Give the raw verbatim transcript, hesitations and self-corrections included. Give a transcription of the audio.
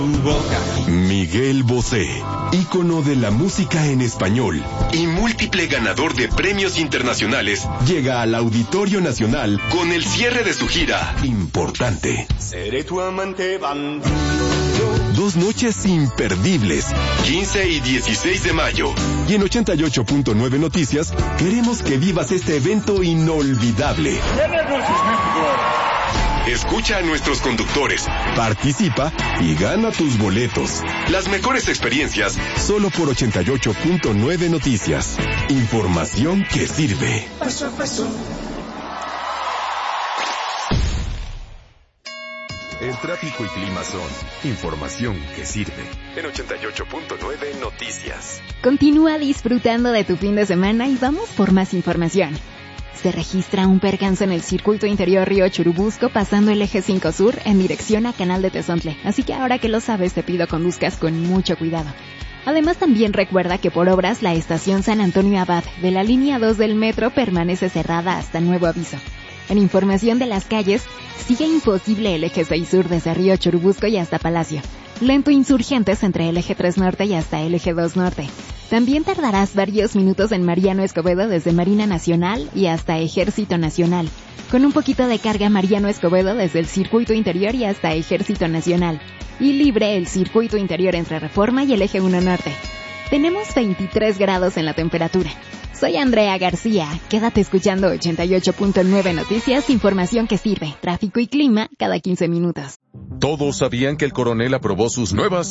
Miguel Bosé, ícono de la música en español y múltiple ganador de premios internacionales, llega al Auditorio Nacional con el cierre de su gira Importante. Seré tu amante bandido. Dos noches imperdibles, quince y dieciséis de mayo. Y en ochenta y ocho punto nueve Noticias, queremos que vivas este evento inolvidable. Escucha a nuestros conductores, participa y gana tus boletos. Las mejores experiencias solo por ochenta y ocho punto nueve Noticias. Información que sirve. Paso a paso. El tráfico y clima son información que sirve. En ochenta y ocho punto nueve Noticias. Continúa disfrutando de tu fin de semana y vamos por más información. Se registra un percance en el circuito interior Río Churubusco pasando el eje cinco Sur en dirección a Canal de Tezontle, así que ahora que lo sabes te pido conduzcas con mucho cuidado. Además también recuerda que por obras la estación San Antonio Abad de la línea dos del metro permanece cerrada hasta nuevo aviso. En información de las calles, sigue imposible el eje seis Sur desde Río Churubusco y hasta Palacio. Lento Insurgentes entre el eje tres Norte y hasta el eje dos Norte. También tardarás varios minutos en Mariano Escobedo desde Marina Nacional y hasta Ejército Nacional. Con un poquito de carga Mariano Escobedo desde el circuito interior y hasta Ejército Nacional. Y libre el circuito interior entre Reforma y el eje uno Norte. Tenemos veintitrés grados en la temperatura. Soy Andrea García. Quédate escuchando ochenta y ocho punto nueve Noticias, información que sirve, tráfico y clima cada quince minutos. Todos sabían que el coronel aprobó sus nuevas